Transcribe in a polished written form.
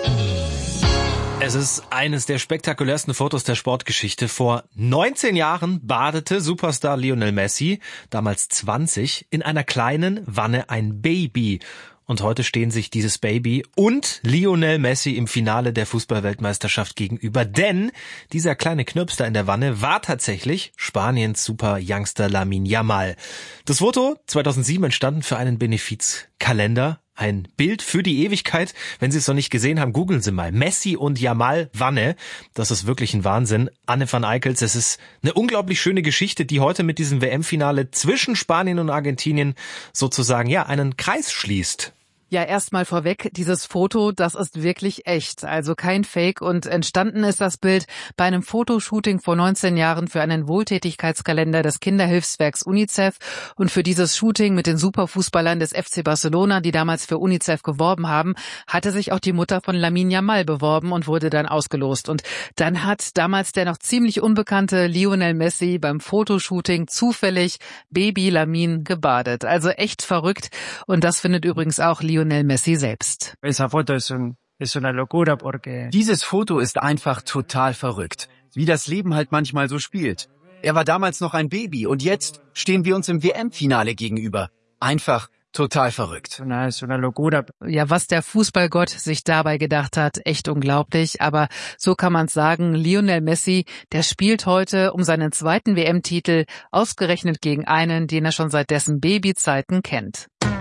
Es ist eines der spektakulärsten Fotos der Sportgeschichte. Vor 19 Jahren badete Superstar Lionel Messi, damals 20, in einer kleinen Wanne ein Baby. Und heute stehen sich dieses Baby und Lionel Messi im Finale der Fußballweltmeisterschaft gegenüber. Denn dieser kleine Knirps da in der Wanne war tatsächlich Spaniens Super-Youngster Lamine Yamal. Das Foto 2007 entstanden für einen Benefizkalender. Ein Bild für die Ewigkeit. Wenn Sie es noch nicht gesehen haben, googeln Sie mal. Messi und Yamal Wanne. Das ist wirklich ein Wahnsinn. Anne van Eickels, es ist eine unglaublich schöne Geschichte, die heute mit diesem WM-Finale zwischen Spanien und Argentinien sozusagen einen Kreis schließt. Ja, erstmal vorweg, dieses Foto, das ist wirklich echt, also kein Fake, und entstanden ist das Bild bei einem Fotoshooting vor 19 Jahren für einen Wohltätigkeitskalender des Kinderhilfswerks UNICEF, und für dieses Shooting mit den Superfußballern des FC Barcelona, die damals für UNICEF geworben haben, hatte sich auch die Mutter von Lamine Yamal beworben und wurde dann ausgelost. Und dann hat damals der noch ziemlich unbekannte Lionel Messi beim Fotoshooting zufällig Baby Lamine gebadet. Also echt verrückt, und das findet übrigens auch Lionel Messi selbst. Dieses Foto ist einfach total verrückt, wie das Leben halt manchmal so spielt. Er war damals noch ein Baby und jetzt stehen wir uns im WM-Finale gegenüber. Einfach total verrückt. Ja, was der Fußballgott sich dabei gedacht hat, echt unglaublich. Aber so kann man sagen, Lionel Messi, der spielt heute um seinen zweiten WM-Titel, ausgerechnet gegen einen, den er schon seit dessen Babyzeiten kennt.